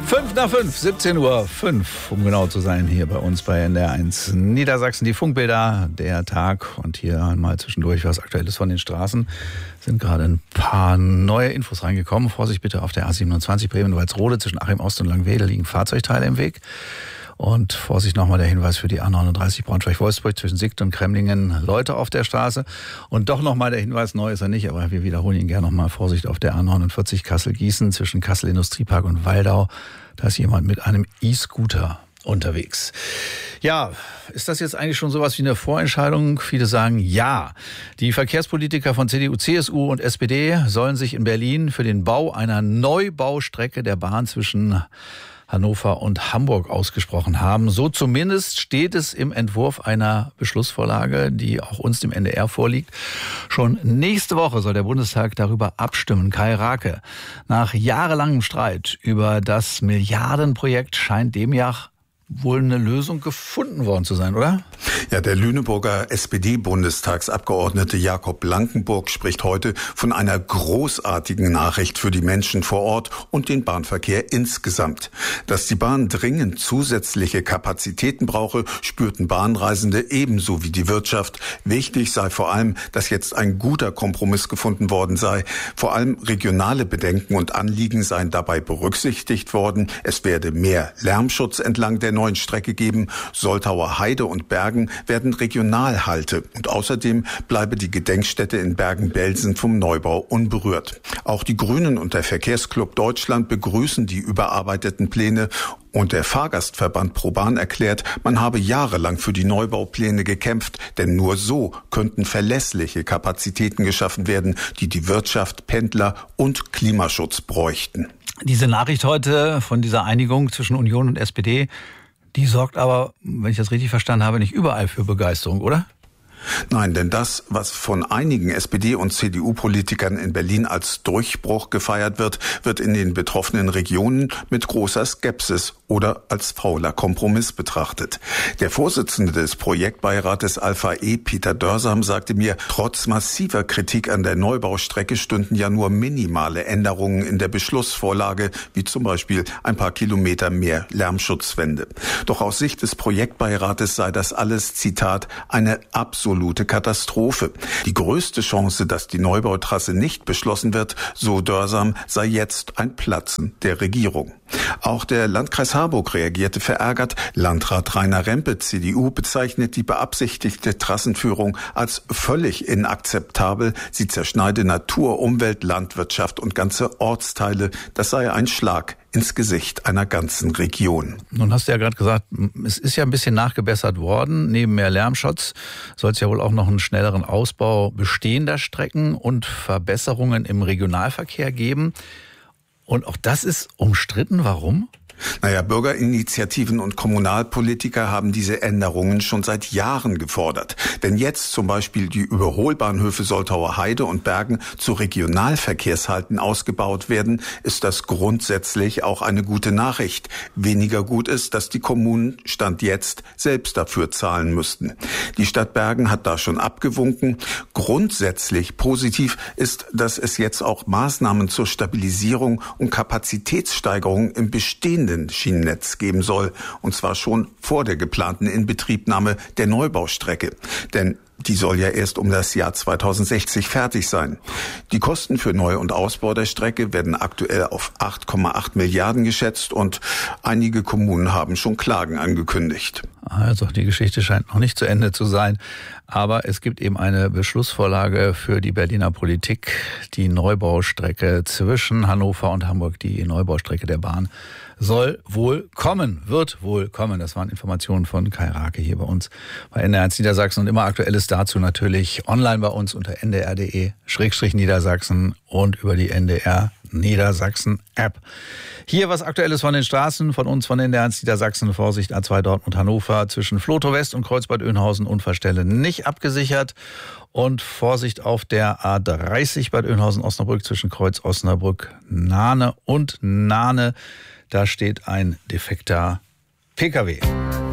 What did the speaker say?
5:05, 17:05, um genau zu sein, hier bei uns bei NDR1 Niedersachsen. Die Funkbilder, der Tag und hier einmal zwischendurch was Aktuelles von den Straßen. Sind gerade ein paar neue Infos reingekommen. Vorsicht bitte auf der A27 Bremen-Walsrode zwischen Achim-Ost und Langwede liegen Fahrzeugteile im Weg. Und Vorsicht nochmal der Hinweis für die A39 Braunschweig-Wolfsburg zwischen Siegt und Kremlingen, Leute auf der Straße. Und doch nochmal der Hinweis, neu ist er nicht, aber wir wiederholen ihn gerne nochmal. Vorsicht auf der A49 Kassel-Gießen zwischen Kassel Industriepark und Waldau. Da ist jemand mit einem E-Scooter unterwegs. Ja, ist das jetzt eigentlich schon sowas wie eine Vorentscheidung? Viele sagen ja. Die Verkehrspolitiker von CDU, CSU und SPD sollen sich in Berlin für den Bau einer Neubaustrecke der Bahn zwischen Hannover und Hamburg ausgesprochen haben. So zumindest steht es im Entwurf einer Beschlussvorlage, die auch uns dem NDR vorliegt. Schon nächste Woche soll der Bundestag darüber abstimmen. Kai Rake, nach jahrelangem Streit über das Milliardenprojekt scheint dem ja wohl eine Lösung gefunden worden zu sein, oder? Ja, der Lüneburger SPD-Bundestagsabgeordnete Jakob Blankenburg spricht heute von einer großartigen Nachricht für die Menschen vor Ort und den Bahnverkehr insgesamt. Dass die Bahn dringend zusätzliche Kapazitäten brauche, spürten Bahnreisende ebenso wie die Wirtschaft. Wichtig sei vor allem, dass jetzt ein guter Kompromiss gefunden worden sei. Vor allem regionale Bedenken und Anliegen seien dabei berücksichtigt worden. Es werde mehr Lärmschutz entlang der neuen Strecke geben. Soltauer Heide und Bergen werden Regionalhalte und außerdem bleibe die Gedenkstätte in Bergen-Belsen vom Neubau unberührt. Auch die Grünen und der Verkehrsclub Deutschland begrüßen die überarbeiteten Pläne und der Fahrgastverband ProBahn erklärt, man habe jahrelang für die Neubaupläne gekämpft, denn nur so könnten verlässliche Kapazitäten geschaffen werden, die die Wirtschaft, Pendler und Klimaschutz bräuchten. Diese Nachricht heute von dieser Einigung zwischen Union und SPD, die sorgt aber, wenn ich das richtig verstanden habe, nicht überall für Begeisterung, oder? Nein, denn das, was von einigen SPD- und CDU-Politikern in Berlin als Durchbruch gefeiert wird, wird in den betroffenen Regionen mit großer Skepsis oder als fauler Kompromiss betrachtet. Der Vorsitzende des Projektbeirates Alpha E, Peter Dörsam, sagte mir, trotz massiver Kritik an der Neubaustrecke stünden ja nur minimale Änderungen in der Beschlussvorlage, wie zum Beispiel ein paar Kilometer mehr Lärmschutzwände. Doch aus Sicht des Projektbeirates sei das alles, Zitat, eine absolute Katastrophe. Die größte Chance, dass die Neubautrasse nicht beschlossen wird, so Dörsam, sei jetzt ein Platzen der Regierung. Auch der Landkreis Harburg reagierte verärgert. Landrat Rainer Rempe, CDU, bezeichnet die beabsichtigte Trassenführung als völlig inakzeptabel. Sie zerschneide Natur, Umwelt, Landwirtschaft und ganze Ortsteile. Das sei ein Schlag ins Gesicht einer ganzen Region. Nun hast du ja gerade gesagt, es ist ja ein bisschen nachgebessert worden. Neben mehr Lärmschutz soll es ja wohl auch noch einen schnelleren Ausbau bestehender Strecken und Verbesserungen im Regionalverkehr geben. Und auch das ist umstritten. Warum? Naja, Bürgerinitiativen und Kommunalpolitiker haben diese Änderungen schon seit Jahren gefordert. Wenn jetzt zum Beispiel die Überholbahnhöfe Soltauer Heide und Bergen zu Regionalverkehrshalten ausgebaut werden, ist das grundsätzlich auch eine gute Nachricht. Weniger gut ist, dass die Kommunen Stand jetzt selbst dafür zahlen müssten. Die Stadt Bergen hat da schon abgewunken. Grundsätzlich positiv ist, dass es jetzt auch Maßnahmen zur Stabilisierung und Kapazitätssteigerung im bestehenden Schienennetz geben soll, und zwar schon vor der geplanten Inbetriebnahme der Neubaustrecke. Denn die soll ja erst um das Jahr 2060 fertig sein. Die Kosten für Neu- und Ausbau der Strecke werden aktuell auf 8,8 Milliarden geschätzt und einige Kommunen haben schon Klagen angekündigt. Also die Geschichte scheint noch nicht zu Ende zu sein, aber es gibt eben eine Beschlussvorlage für die Berliner Politik, die Neubaustrecke zwischen Hannover und Hamburg, die Neubaustrecke der Bahn soll wohl kommen, wird wohl kommen. Das waren Informationen von Kai Rake hier bei uns bei NDR1 Niedersachsen und immer Aktuelles dazu natürlich online bei uns unter ndr.de/Niedersachsen und über die NDR Niedersachsen App. Hier was Aktuelles von den Straßen, von uns von NDR1 Niedersachsen. Vorsicht, A2 Dortmund Hannover zwischen Flotow West und Kreuzbad Oeynhausen, Unfallstelle nicht abgesichert. Und Vorsicht auf der A30 Bad Oeynhausen-Osnabrück zwischen Kreuz Osnabrück, Nahne und Nahne. Da steht ein defekter PKW.